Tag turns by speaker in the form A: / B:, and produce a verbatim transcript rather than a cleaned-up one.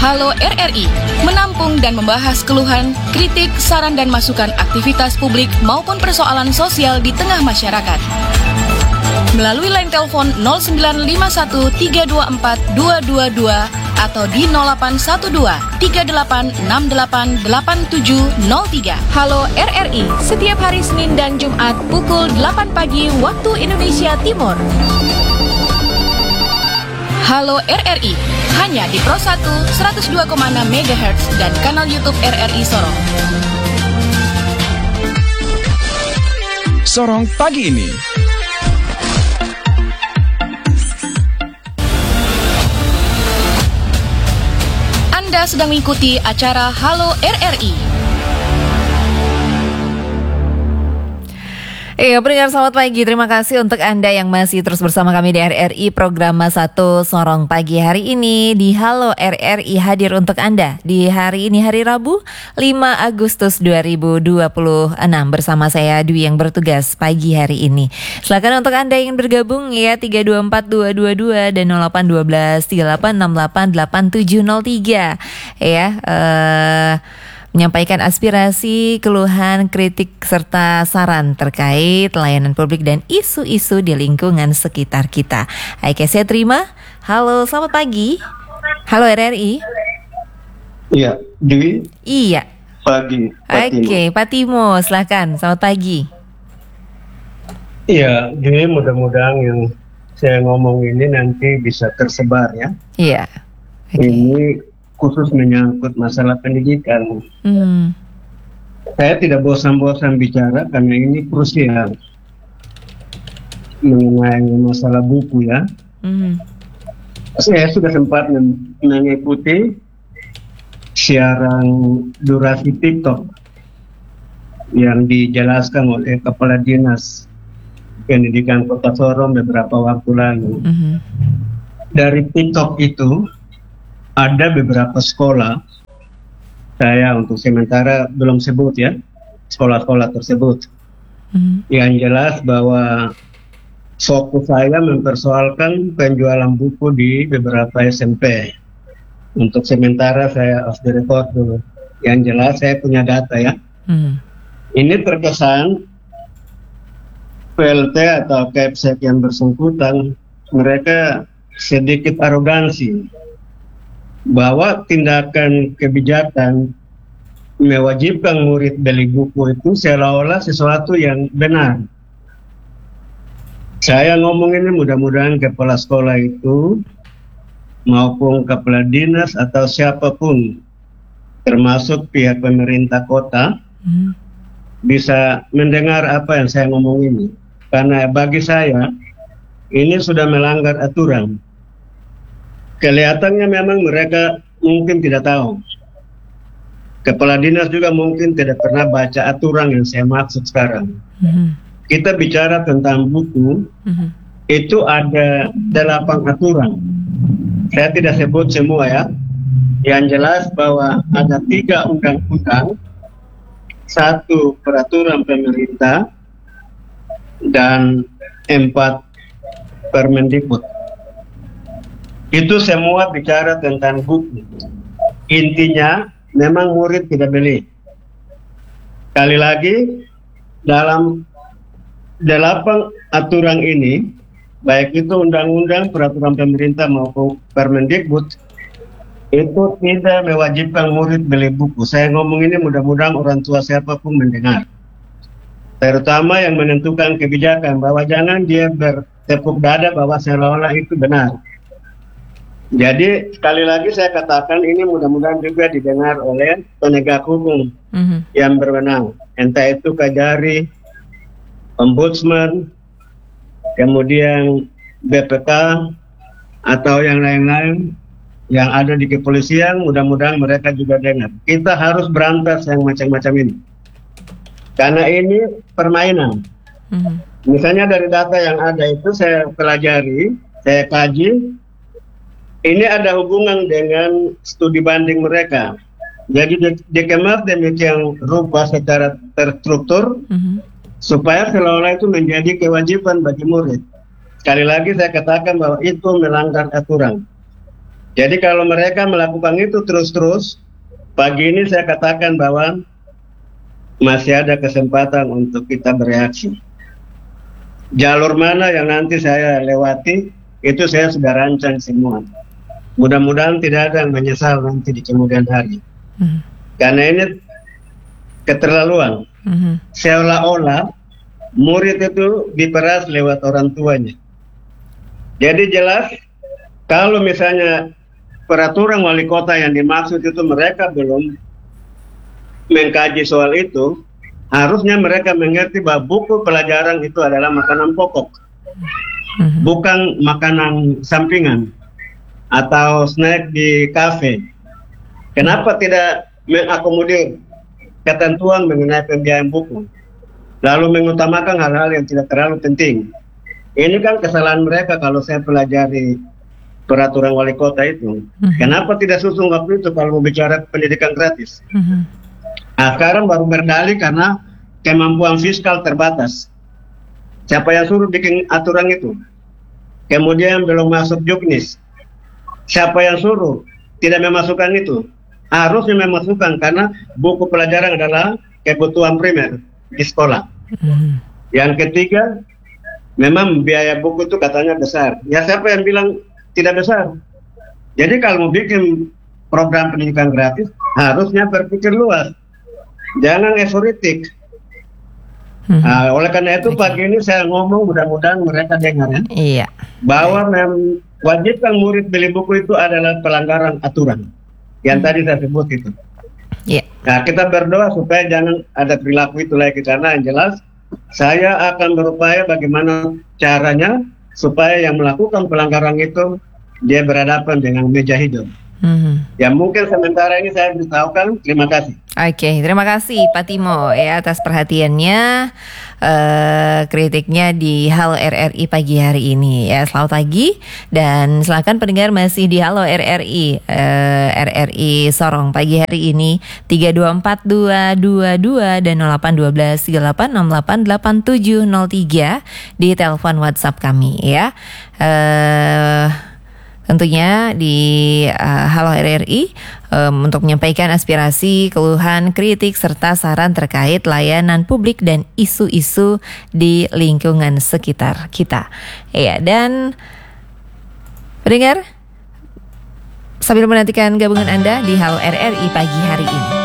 A: Halo R R I, menampung dan membahas keluhan, kritik, saran dan masukan aktivitas publik maupun persoalan sosial di tengah masyarakat. Melalui line telepon nol sembilan lima satu tiga dua empat dua dua dua atau di nol delapan satu dua tiga delapan enam delapan delapan tujuh nol tiga. Halo R R I, setiap hari Senin dan Jumat pukul delapan pagi waktu Indonesia Timur. Halo R R I, hanya di Pro satu seratus dua koma enam megahertz dan kanal YouTube R R I Sorong.
B: Sorong pagi ini.
A: Anda sedang mengikuti acara Halo R R I.
C: Iya, pendengar selamat pagi. Terima kasih untuk Anda yang masih terus bersama kami di R R I program satu Sorong pagi hari ini. Di Halo R R I hadir untuk Anda di hari ini, hari Rabu lima Agustus dua ribu dua puluh enam, bersama saya Dwi yang bertugas pagi hari ini. Silakan untuk Anda yang ingin bergabung ya, tiga dua empat dua dua dua dan nol delapan satu dua tiga delapan enam delapan delapan tujuh nol tiga ya. eh uh, menyampaikan aspirasi, keluhan, kritik, serta saran terkait layanan publik dan isu-isu di lingkungan sekitar kita. Oke, saya terima. Halo, selamat pagi. Halo R R I.
D: Iya, Dwi.
C: Iya.
D: Pagi.
C: Oke, Pak Timo, silakan. Selamat pagi.
D: Iya, Dwi, mudah-mudahan yang saya ngomong ini nanti bisa tersebar ya.
C: Iya. Okay.
D: Ini khusus menyangkut masalah pendidikan.
C: Hmm.
D: Saya tidak bosan-bosan bicara karena ini krusial mengenai masalah buku ya.
C: Hmm.
D: Saya sudah sempat mengikuti siaran durasi TikTok yang dijelaskan oleh Kepala Dinas Pendidikan Kota Sorong beberapa waktu lalu. Hmm. Dari TikTok itu ada beberapa sekolah, saya untuk sementara belum sebut ya, sekolah-sekolah tersebut. Hmm. Yang jelas bahwa fokus saya mempersoalkan penjualan buku di beberapa S M P. Untuk sementara saya off the record dulu. Yang jelas saya punya data ya. Hmm. Ini terkesan P L T atau Kepsek yang bersangkutan, mereka sedikit arogansi bahwa tindakan kebijakan mewajibkan murid beli buku itu seolah-olah sesuatu yang benar. Saya ngomong ini mudah-mudahan kepala sekolah itu maupun kepala dinas atau siapapun termasuk pihak pemerintah kota hmm. bisa mendengar apa yang saya ngomong ini. Karena bagi saya ini sudah melanggar aturan. Kelihatannya memang mereka mungkin tidak tahu. Kepala dinas juga mungkin tidak pernah baca aturan yang saya maksud sekarang. Mm-hmm. Kita bicara tentang buku, mm-hmm. itu ada delapan aturan. Saya tidak sebut semua ya. Yang jelas bahwa ada tiga undang-undang, satu peraturan pemerintah, dan empat Permendikbud. Itu semua bicara tentang buku. Intinya memang murid tidak beli. Sekali lagi, dalam delapan aturan ini, baik itu undang-undang, peraturan pemerintah maupun Permendikbud, itu tidak mewajibkan murid beli buku. Saya ngomong ini mudah-mudahan orang tua siapapun mendengar. Terutama yang menentukan kebijakan, bahwa jangan dia bertepuk dada bahwa seolah-olah itu benar. Jadi sekali lagi saya katakan ini mudah-mudahan juga didengar oleh penegak hukum mm-hmm. yang berwenang, entah itu Kajari, Ombudsman, kemudian B P K atau yang lain-lain yang ada di kepolisian. Mudah-mudahan mereka juga dengar. Kita harus berantas yang macam-macam ini, karena ini permainan. Mm-hmm. Misalnya dari data yang ada itu saya pelajari, saya kaji. Ini ada hubungan dengan studi banding mereka. Jadi dikemas demikian rupa secara terstruktur mm-hmm. supaya seolah-olah itu menjadi kewajiban bagi murid. Sekali lagi saya katakan bahwa itu melanggar aturan. Jadi kalau mereka melakukan itu terus-terus, pagi ini saya katakan bahwa masih ada kesempatan untuk kita bereaksi. Jalur mana yang nanti saya lewati, itu saya sudah rancang semua. Mudah-mudahan tidak ada yang menyesal nanti di kemudian hari. Hmm. Karena ini keterlaluan. Hmm. Seolah-olah murid itu diperas lewat orang tuanya. Jadi jelas, kalau misalnya peraturan wali kota yang dimaksud itu mereka belum mengkaji soal itu, harusnya mereka mengerti bahwa buku pelajaran itu adalah makanan pokok, mm-hmm. bukan makanan sampingan atau snack di kafe. Kenapa tidak mengakomodir ketentuan mengenai pembiayaan buku, lalu mengutamakan hal-hal yang tidak terlalu penting? Ini kan kesalahan mereka kalau saya pelajari peraturan wali kota itu. Mm-hmm. Kenapa tidak susun waktu itu kalau mau bicara pendidikan gratis? Mm-hmm. Nah, sekarang baru berdalih karena kemampuan fiskal terbatas. Siapa yang suruh bikin aturan itu? Kemudian belum masuk juknis. Siapa yang suruh tidak memasukkan itu? Harusnya memasukkan karena buku pelajaran adalah kebutuhan primer di sekolah. Mm-hmm. Yang ketiga, memang biaya buku itu katanya besar. Ya siapa yang bilang tidak besar? Jadi kalau mau bikin program pendidikan gratis, harusnya berpikir luas, jangan euforitik. Hmm. Nah, oleh karena itu pagi ini saya ngomong, mudah-mudahan mereka dengar ya, iya. bahwa mewajibkan murid beli buku itu adalah pelanggaran aturan yang hmm. tadi saya sebut itu. Iya. Nah, kita berdoa supaya jangan ada perilaku itu lagi, karena yang jelas saya akan berupaya bagaimana caranya supaya yang melakukan pelanggaran itu dia berhadapan dengan meja hidup. Mm-hmm. Ya mungkin sementara ini saya beritahukan. Terima kasih.
C: Oke, okay, terima kasih Pak Timo ya atas perhatiannya, uh, kritiknya di Halo R R I pagi hari ini ya. Selamat pagi dan silakan pendengar masih di Halo R R I uh, R R I Sorong pagi hari ini tiga dua empat dua dua dua dan nol delapan satu dua tiga delapan enam delapan delapan tujuh nol tiga di telepon WhatsApp kami ya. Uh, Tentunya di uh, Halo R R I um, untuk menyampaikan aspirasi, keluhan, kritik, serta saran terkait layanan publik dan isu-isu di lingkungan sekitar kita. Ya, dan pendengar, sambil menantikan gabungan Anda di Halo R R I pagi hari ini.